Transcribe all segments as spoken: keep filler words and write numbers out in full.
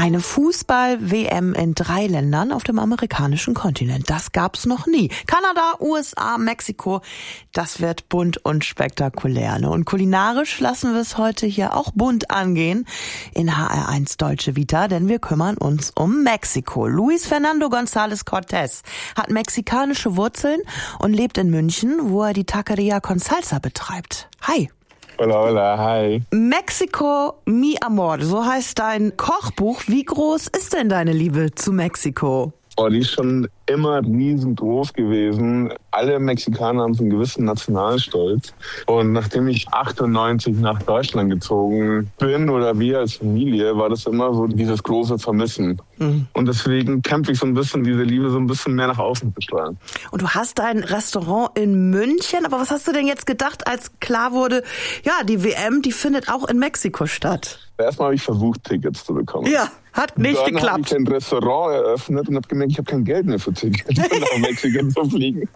Eine Fußball-W M in drei Ländern auf dem amerikanischen Kontinent. Das gab's noch nie. Kanada, U S A, Mexiko. Das wird bunt und spektakulär. Ne? Und kulinarisch lassen wir es heute hier auch bunt angehen in H R eins Deutsche Vita, denn wir kümmern uns um Mexiko. Luis Fernando González Cortés hat mexikanische Wurzeln und lebt in München, wo er die Taqueria con Salsa betreibt. Hi. Hola, hola, hi. Mexico, mi amor, so heißt dein Kochbuch. Wie groß ist denn deine Liebe zu Mexiko? Oh, die ist schon immer riesengroß gewesen. Alle Mexikaner haben so einen gewissen Nationalstolz. Und nachdem ich achtundneunzig nach Deutschland gezogen bin oder wir als Familie, war das immer so dieses große Vermissen. Mhm. Und deswegen kämpfe ich so ein bisschen, diese Liebe so ein bisschen mehr nach außen zu steuern. Und du hast ein Restaurant in München. Aber was hast du denn jetzt gedacht, als klar wurde, ja, die W M, die findet auch in Mexiko statt? Erstmal habe ich versucht, Tickets zu bekommen. Ja, hat nicht dann geklappt. Dann habe ich ein Restaurant eröffnet und habe gemerkt, ich habe kein Geld mehr für Tickets, um nach Mexiko zu fliegen.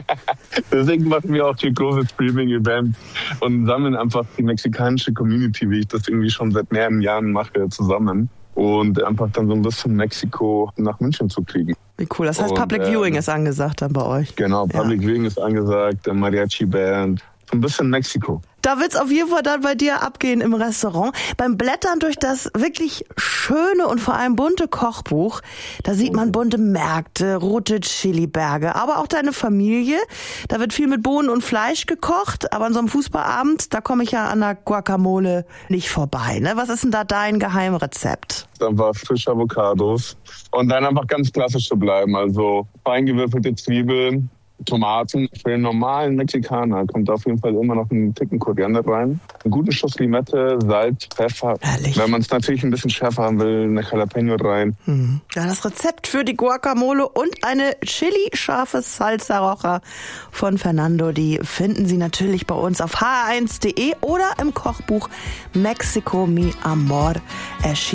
Deswegen machen wir auch hier große Streaming-Events und sammeln einfach die mexikanische Community, wie ich das irgendwie schon seit mehreren Jahren mache, zusammen. Und einfach dann so ein bisschen Mexiko nach München zu kriegen. Wie cool. Das heißt, und, Public Viewing ähm, ist angesagt dann bei euch. Genau, Public ja. Viewing ist angesagt, Mariachi-Band. So ein bisschen Mexiko. Da wird's auf jeden Fall dann bei dir abgehen im Restaurant. Beim Blättern durch das wirklich schöne und vor allem bunte Kochbuch, da sieht man bunte Märkte, rote Chiliberge, aber auch deine Familie. Da wird viel mit Bohnen und Fleisch gekocht, aber an so einem Fußballabend, da komme ich ja an der Guacamole nicht vorbei. Ne? Was ist denn da dein Geheimrezept? Dann war frische Avocados und dann einfach ganz klassisch zu bleiben. Also fein gewürfelte Zwiebeln, Tomaten. Für den normalen Mexikaner kommt auf jeden Fall immer noch ein Ticken Koriander rein. Einen guten Schuss Limette, Salz, Pfeffer. Herrlich. Wenn man es natürlich ein bisschen schärfer haben will, eine Jalapeno rein. Hm. Ja, das Rezept für die Guacamole und eine chili-scharfe Salsa Roja von Fernando, die finden Sie natürlich bei uns auf h r eins punkt d e oder im Kochbuch Mexico Mi Amor erschienen.